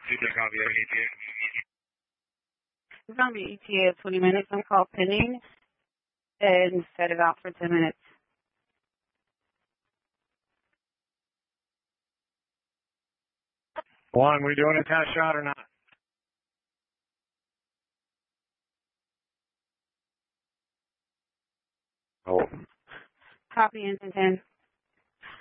Feedback copy, ETA. It's going to be ETA of 20 minutes. I'm call pending and set it out for 10 minutes. One, we doing a test shot or not? Oh. Copy engine 10.